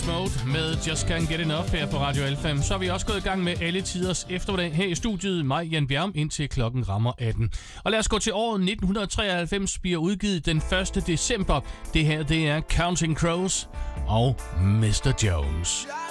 Depeche Mode med Just Can't Get Enough her på Radio Alfa. Så er vi også gået i gang med alle tiders eftermiddag her i studiet. Mig, Jan Bjerm, indtil klokken rammer 18. Og lad os gå til året 1993, bliver udgivet den 1. december. Det her, det er Counting Crows og Mr. Jones.